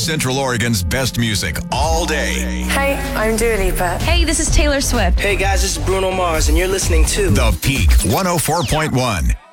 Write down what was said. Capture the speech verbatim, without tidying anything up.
Central Oregon's best music all day. Hey, I'm Dua Lipa. Hey, this is Taylor Swift. Hey guys, this is Bruno Mars, and you're listening to The Peak one oh four point one.